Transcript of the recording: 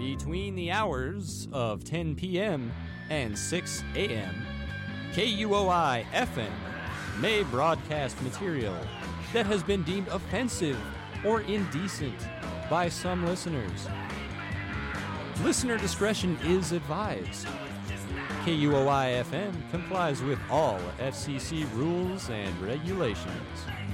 Between the hours of 10 p.m. and 6 a.m., KUOI FM may broadcast material that has been deemed offensive or indecent by some listeners. Listener discretion is advised. KUOI FM complies with all FCC rules and regulations.